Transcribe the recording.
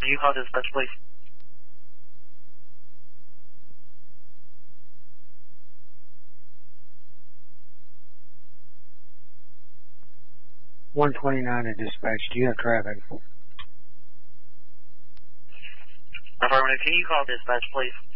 Can you call dispatch, please? 129 at dispatch. Do you have traffic? Affirmative. Can you call dispatch, please?